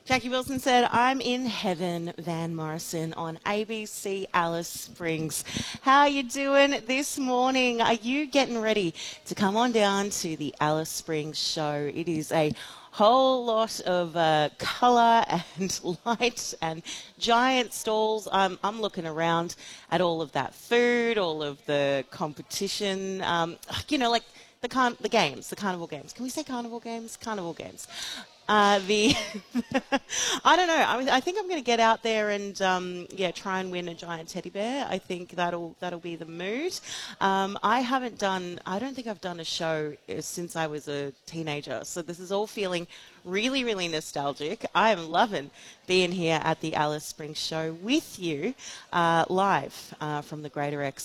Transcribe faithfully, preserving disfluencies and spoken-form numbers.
Jackie Wilson said, I'm in heaven, Van Morrison on A B C Alice Springs. How are you doing this morning? Are you getting ready to come on down to the Alice Springs show? It is a whole lot of uh, colour and light and giant stalls. Um, I'm looking around at all of that food, all of the competition, um, you know, like the, car- the games, the carnival games. Can we say carnival games? Carnival games. Uh, the I don't know. I, I think I'm going to get out there and um, yeah, try and win a giant teddy bear. I think that'll that'll be the mood. Um, I haven't done. I don't think I've done a show uh, since I was a teenager. So this is all feeling really, really nostalgic. I am loving being here at the Alice Springs show with you uh, live uh, from the Greater X